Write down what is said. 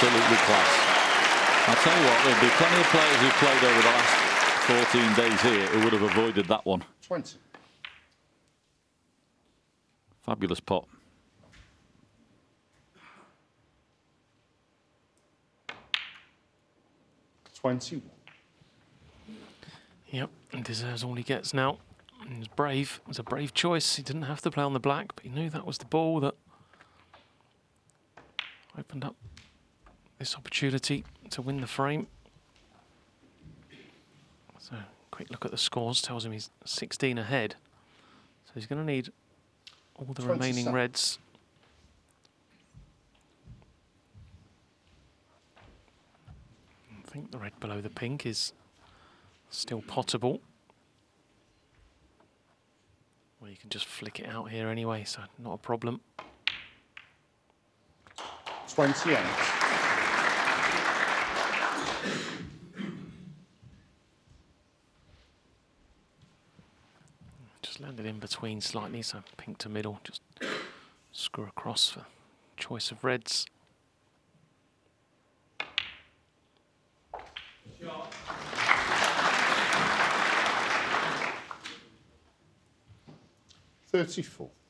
absolutely class. I'll tell you what, there'll be plenty of players who've played over the last 14 days here who would have avoided that one. 20. Fabulous pot. Yep, he deserves all he gets now. He was brave. It was a brave choice. He didn't have to play on the black, but he knew that was the ball that opened up this opportunity to win the frame. So, quick look at the scores tells him he's 16 ahead. So he's going to need all the remaining reds. I think the red below the pink is still potable. Well, you can just flick it out here anyway, so not a problem. 28. Just landed in between slightly, so pink to middle, just screw across for choice of reds. Shot. 34.